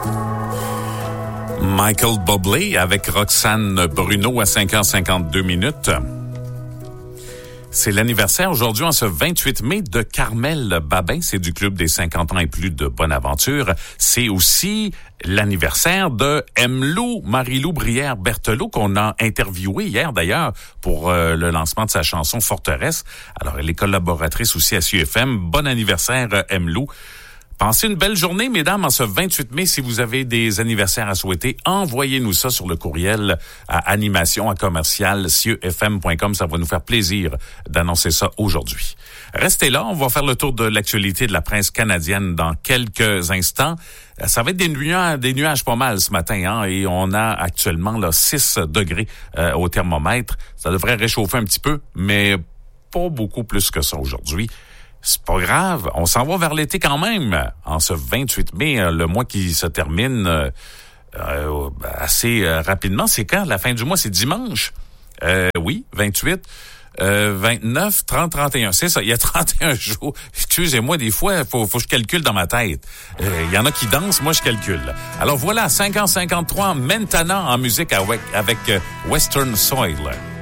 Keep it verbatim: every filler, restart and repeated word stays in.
Michael Bublé avec Roxane Bruno à cinq heures cinquante-deux minutes. C'est l'anniversaire aujourd'hui, en ce vingt-huit mai, de Carmel Babin. C'est du club des cinquante ans et plus de Bonaventure. C'est aussi l'anniversaire de Emlou, Marie-Lou Brière-Berthelot, qu'on a interviewé hier d'ailleurs pour euh, le lancement de sa chanson Forteresse. Alors, elle est collaboratrice aussi à S U F M. Bon anniversaire, Emlou. Passez une belle journée, mesdames, en ce vingt-huit mai. Si vous avez des anniversaires à souhaiter, envoyez-nous ça sur le courriel à animation à commercial s u f m point com. Ça va nous faire plaisir d'annoncer ça aujourd'hui. Restez là, on va faire le tour de l'actualité de la presse canadienne dans quelques instants. Ça va être des nuages, des nuages pas mal ce matin, hein, et on a actuellement là six degrés euh, au thermomètre. Ça devrait réchauffer un petit peu, mais pas beaucoup plus que ça aujourd'hui. C'est pas grave, on s'en va vers l'été quand même. En ce vingt-huit mai, le mois qui se termine euh, euh, assez euh, rapidement. C'est quand? La fin du mois, c'est dimanche. Euh, oui, vingt-huit, euh, vingt-neuf, trente, trente et un. C'est ça, il y a trente et un jours. Excusez-moi, des fois, il faut, faut que je calcule dans ma tête. Il euh, y en a qui dansent, moi je calcule. Alors voilà, cinq heures cinquante-trois, maintenant en musique avec, avec euh, Western Soil.